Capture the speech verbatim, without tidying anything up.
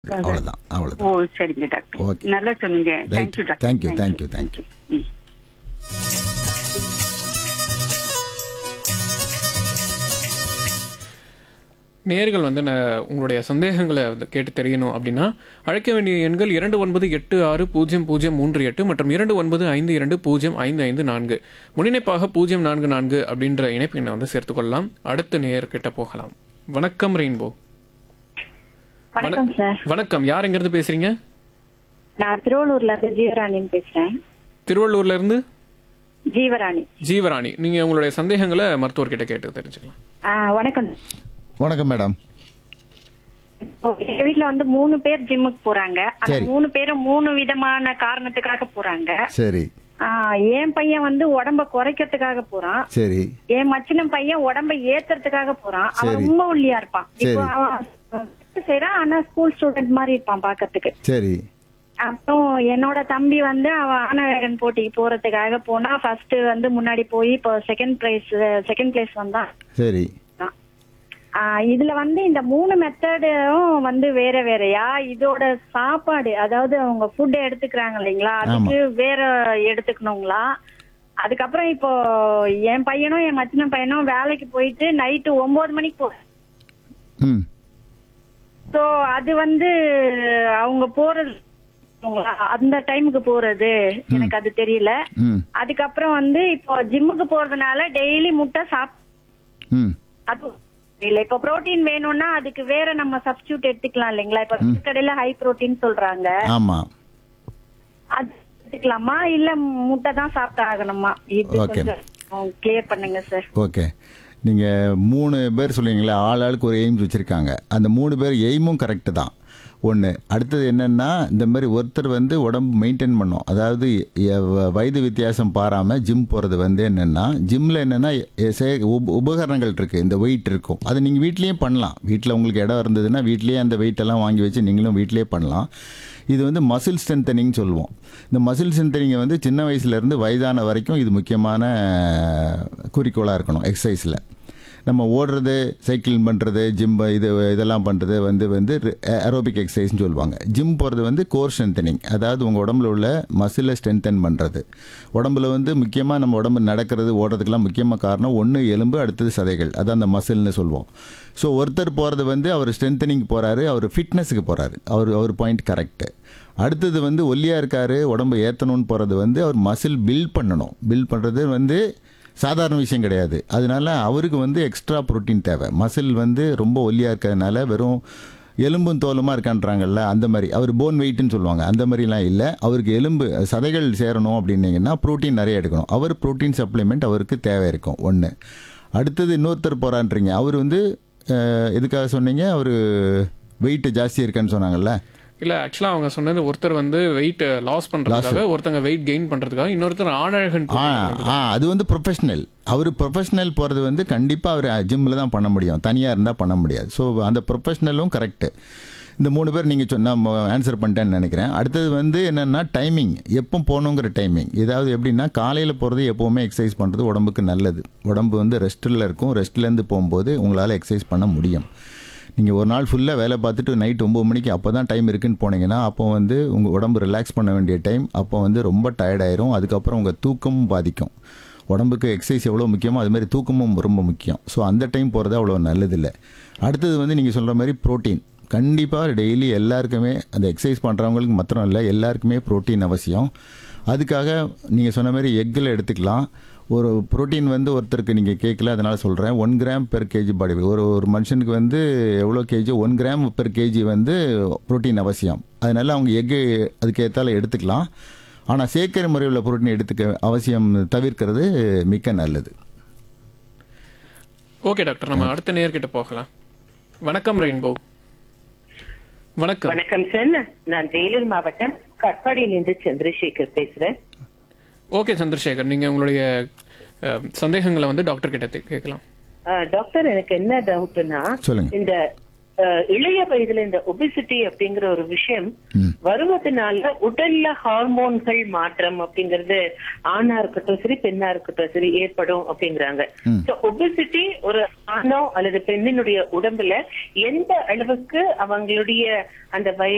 அவ்வளவுதான் ஓ அவ்வளவுதான். சரிங்க டாக்டர், ஓகே, நல்லா சொன்னீங்க. Right. Thank you doctor. Thank you thank you thank you. ம். நேர்கள் வந்து நான் உங்களுடைய சந்தேகங்களை வந்து கேட்டு தெரியணும் அப்படின்னா அழைக்க வேண்டிய எண்கள் இரண்டு ஒன்பது எட்டு ஆறு பூஜ்ஜியம் பூஜ்ஜியம் மூன்று எட்டு மற்றும் இரண்டு ஒன்பது ஐந்து இரண்டு பூஜ்ஜியம் ஐந்து ஐந்து நான்கு முன்னிணைப்பாக பூஜ்ஜியம் நான்கு நான்கு அப்படின்ற இணைப்பு எண்ணை வந்து சேர்த்துக்கொள்ளலாம். அடுத்த நேயர்கிட்ட போகலாம். வணக்கம் ரெயின்போ. வணக்கம் சார். வணக்கம், யார் எங்கிருந்து பேசுறீங்க? நான் திருவள்ளூர்ல இருந்து ஜீவராணின்னு பேசுறேன். திருவள்ளூர்ல இருந்து ஜீவராணி. ஜீவராணி, நீங்க உங்களுடைய சந்தேகங்களை மருத்துவர்கிட்ட கேட்டு தெரிஞ்சுக்கலாம். ஆ, வணக்கம். வணக்கம் மேடம். இப்போ எங்க வீட்ல வந்து மூணு பேர் ஜிம்முக்கு போறாங்க. அந்த சரி. மூணு பேரும் மூணு விதமான காரணத்துக்காக போறாங்க. சரி ஆ, என் பையன் வந்து உடம்ப குறைக்கிறதுக்காக போறான். சரி என் மச்சின பையன் உடம்ப ஏத்துறதுக்காக போறான். அவன் சரி. ரொம்ப ஒல்லியா இருப்பான். இப்போ சரி. அவன் செய்யறான், ஆனா ஸ்கூல் ஸ்டூடெண்ட் மாதிரி இருப்பான் பாக்கிறதுக்கு. சரி அப்புறம் என்னோட தம்பி வந்து அவன் ஆனவேகன் போட்டிக்கு போறதுக்காக போனா ஃபர்ஸ்ட் வந்து முன்னாடி போய் இப்போ செகண்ட் பிரைஸ் செகண்ட் பிளேஸ் வந்தான். சரி ஆஹ் இதுல வந்து இந்த மூணு மெத்தடும் வந்து வேற வேறயா? இதோட சாப்பாடு, அதாவது அவங்க ஃபுட் எடுத்துக்கிறாங்க இல்லைங்களா, அதுக்கு வேற எடுத்துக்கணுங்களா? அதுக்கப்புறம் இப்போ என் பையனும் என் மச்சின பையனும் வேலைக்கு போயிட்டு நைட்டு ஒன்பது மணிக்கு போ ம் ஸோ அது வந்து அவங்க போறது அந்த டைமுக்கு போறது எனக்கு அது தெரியல. ம் அதுக்கப்புறம் வந்து இப்போ ஜிம்முக்கு போறதுனால டெய்லி முட்டை சாப் ம் அது இல்ல. இப்போ புரோட்டீன் வேணும்னா அதுக்கு வேற நம்ம சப்ஸ்டியூட் எடுத்துக்கலாம் இல்லைங்களா? இப்ப கடையில ஹை புரோட்டீன் சொல்றாங்க, ஆமா அது எடுத்துக்கலாமா இல்ல முட்டை தான் சாப்பிட்டு ஆகணுமா? இது Okay. கொஞ்சம் கிளியர் பண்ணுங்க சார். ஓகே. நீங்கள் மூணு பேர் சொல்லுவீங்களா, ஆள் ஆளுக்கு ஒரு எய்ம்ஸ் வச்சுருக்காங்க. அந்த மூணு பேர் எய்மும் கரெக்டு தான். ஒன்று. அடுத்தது என்னென்னா, இந்த மாதிரி ஒருத்தர் வந்து உடம்பு மெயின்டைன் பண்ணோம், அதாவது எ- வ- வயது வித்தியாசம் பாராமல் ஜிம் போகிறது வந்து என்னென்னா, ஜிம்மில் என்னென்னா உபகரணங்கள் இருக்குது, இந்த வெயிட் இருக்கும். அதை நீங்கள் வீட்லேயே பண்ணலாம். வீட்டில் உங்களுக்கு இடம் இருந்ததுன்னா வீட்லேயே அந்த வெயிட்டெல்லாம் வாங்கி வச்சு நீங்களும் வீட்லேயே பண்ணலாம். இது வந்து மசில் ஸ்ட்ரென்தனிங் சொல்லுவோம். இந்த மசில் ஸ்ட்ரென்தனிங்கை வந்து சின்ன வயசுலேருந்து வயதான வரைக்கும் இது முக்கியமான குறிக்கோளாக இருக்கணும். எக்ஸசைஸில் நம்ம ஓடுறது, சைக்கிள் பண்ணுறது, ஜிம் இது இதெல்லாம் பண்ணுறது வந்து வந்து ஏரோபிக் எக்ஸசைஸ்னு சொல்லுவாங்க. ஜிம் போகிறது வந்து கோர் ஸ்ட்ரென்தனிங், அதாவது உங்கள் உடம்புல உள்ள மசிலை ஸ்ட்ரென்தன் பண்ணுறது. உடம்புல வந்து முக்கியமாக நம்ம உடம்பு நடக்கிறது, ஓடுறதுக்கெல்லாம் முக்கியமாக காரணம் ஒன்று எலும்பு, அடுத்தது சதைகள், அதான் அந்த மசில்னு சொல்லுவோம். ஸோ ஒருத்தர் போகிறது வந்து அவர் ஸ்ட்ரென்தனிங் போகிறாரு, அவர் ஃபிட்னஸுக்கு போகிறாரு, அவர் அவர் பாயிண்ட் கரெக்டு. அடுத்தது வந்து ஒல்லியாக இருக்கார், உடம்பு ஏற்றணும்னு போகிறது வந்து அவர் மசில் பில்ட் பண்ணணும். பில்ட் பண்ணுறது வந்து சாதாரண விஷயம் கிடையாது. அதனால அவருக்கு வந்து எக்ஸ்ட்ரா புரோட்டீன் தேவை. மசில் வந்து ரொம்ப ஒல்லியாக இருக்கிறதுனால வெறும் எலும்பும் தோலுமாக இருக்கான்றாங்கல்ல, அந்த மாதிரி அவர் போன் வெயிட்னு சொல்லுவாங்க, அந்த மாதிரிலாம் இல்லை. அவருக்கு எலும்பு சதைகள் சேரணும் அப்படின்னீங்கன்னா ப்ரோட்டீன் நிறைய எடுக்கணும். அவர் ப்ரோட்டீன் சப்ளிமெண்ட் அவருக்கு தேவை இருக்கும். ஒன்று. அடுத்தது இன்னொருத்தர் போகிறான்றீங்க, அவர் வந்து அஹ், எதுக்காக சொன்னீங்க, அவர் வெயிட் ஜாஸ்தி இருக்கான்னு சொன்னாங்கல்ல. இல்ல, ஆக்சுவலா அவங்க சொன்னது ஒருத்தர் வந்து வெயிட் லாஸ் பண்றதுக்காக, ஒருத்தங்க வெயிட் கெயின் பண்றதுக்காக, இன்னொருத்தர் ஆணழகன் ஆ ஆ அது வந்து ப்ரொஃபஷ்னல். அவர் ப்ரொஃபஷ்னல் போகிறது வந்து கண்டிப்பாக அவர் ஜிம்மில் தான் பண்ண முடியும், தனியாக இருந்தால் பண்ண முடியாது. ஸோ அந்த ப்ரொஃபஷ்னலும் கரெக்டு. இந்த மூணு பேர் நீங்கள் சொன்ன ஆன்சர் பண்ணிட்டேன்னு நினைக்கிறேன். அடுத்தது வந்து என்னென்னா டைமிங், எப்போ போகணுங்கிற டைமிங். ஏதாவது எப்படின்னா, காலையில் போகிறது எப்போவுமே எக்ஸசைஸ் பண்ணுறது உடம்புக்கு நல்லது. உடம்பு வந்து ரெஸ்ட்டில் இருக்கும், ரெஸ்ட்லேருந்து போகும்போது உங்களால் எக்ஸசைஸ் பண்ண முடியும். நீங்கள் ஒரு நாள் ஃபுல்லாக வேலை பார்த்துட்டு நைட் ஒம்பது மணிக்கு அப்போ தான் டைம் இருக்குன்னு போனீங்கன்னா, அப்போ வந்து உங்கள் உடம்பு ரிலாக்ஸ் பண்ண வேண்டிய டைம். அப்போ வந்து ரொம்ப டயர்டாயிரும். அதுக்கப்புறம் உங்கள் தூக்கமும் பாதிக்கும். உடம்புக்கு எக்ஸசைஸ் எவ்வளோ முக்கியமோ அதுமாதிரி தூக்கமும் ரொம்ப முக்கியம். ஸோ அந்த டைம் போகிறது அவ்வளோ நல்லதில்லை. அடுத்தது வந்து நீங்கள் சொல்கிற மாதிரி ப்ரோட்டீன் கண்டிப்பாக டெய்லி எல்லாருக்குமே, அந்த எக்ஸசைஸ் பண்ணுறவங்களுக்கு மாத்திரம் இல்லை, எல்லாருக்குமே ப்ரோட்டீன் அவசியம். அதுக்காக நீங்கள் சொன்ன மாதிரி எக்கில் எடுத்துக்கலாம். ஒரு புரோட்டீன் வந்து ஒருத்தருக்கு நீங்கள் கேட்கல, அதனால் சொல்கிறேன். ஒன் கிராம் பெர் கேஜி பாடி, ஒரு ஒரு மனுஷனுக்கு வந்து எவ்வளோ KG, one gram per KG வந்து புரோட்டீன் அவசியம். அதனால அவங்க எக்கு அதுக்கு ஏற்றால எடுத்துக்கலாம். ஆனால் செயற்கை முறையில் புரோட்டீன் எடுத்துக்க அவசியம் தவிர்க்கிறது மிக்க நல்லது. ஓகே டாக்டர், நம்ம அடுத்த நேர்கிட்ட போகலாம். வணக்கம் ரெயின்போ. வணக்கம். வணக்கம் சார், நான் வேலூர் மாவட்டம் கட்பாடியிலிருந்து சந்திரசேகர் பேசுறேன். ஓகே சந்திரசேகர், நீங்க உங்களுடைய அஹ், சந்தேகங்களை வந்து டாக்டர் கிட்ட தே- கேட்கலாம். ஆஹ், டாக்டர், எனக்கு என்ன டவுட்னா, சொல்லுங்க. இந்த ஆஹ், இளைய வயதுல இந்த ஒபிசிட்டி அப்படிங்கிற ஒரு விஷயம் ம். வருவதனால உடல்ல ஹார்மோன்கள் மாற்றம் அப்படிங்கறது ஆணா இருக்கட்டும் சரி, பெண்ணா இருக்கட்டும் சரி ஏற்படும் அப்படிங்கிறாங்க. ஒபிசிட்டி ஒரு ஆணோ அல்லது பெண்ணினுடைய உடம்புல எந்த அளவுக்கு அவங்களுடைய அந்த வய